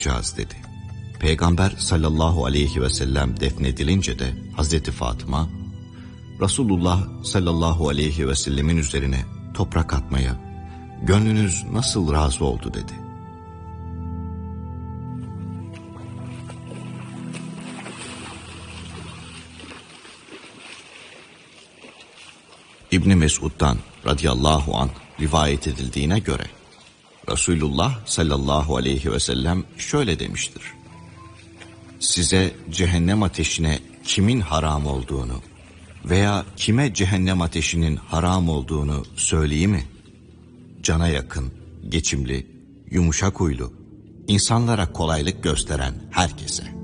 yapacağız dedi. Peygamber sallallahu aleyhi ve sellem defnedilince de Hazreti Fatıma, Resulullah sallallahu aleyhi ve sellemin üzerine toprak atmaya gönlünüz nasıl razı oldu dedi. İbn Mesud'dan radıyallahu anh rivayet edildiğine göre Resulullah sallallahu aleyhi ve sellem şöyle demiştir: size cehennem ateşine kimin haram olduğunu veya kime cehennem ateşinin haram olduğunu söyleyeyim mi? Cana yakın, geçimli, yumuşak huylu, insanlara kolaylık gösteren herkese.